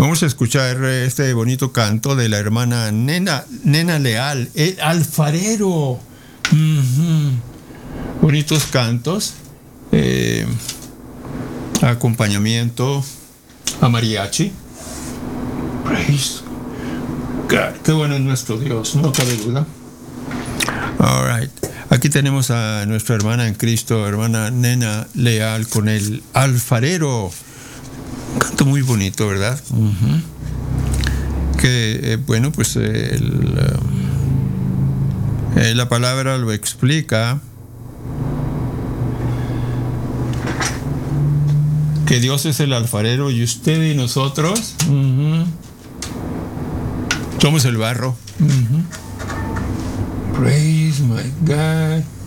Vamos a escuchar este bonito canto de la hermana Nena Leal, el alfarero. Bonitos cantos. Acompañamiento a mariachi. Praise God. Qué bueno es nuestro Dios, no cabe duda. All right. Aquí tenemos a nuestra hermana en Cristo, hermana Nena Leal, con el alfarero. Un canto muy bonito, ¿verdad? Que, bueno, pues la palabra lo explica. Que Dios es el alfarero y usted y nosotros somos el barro. Praise my God.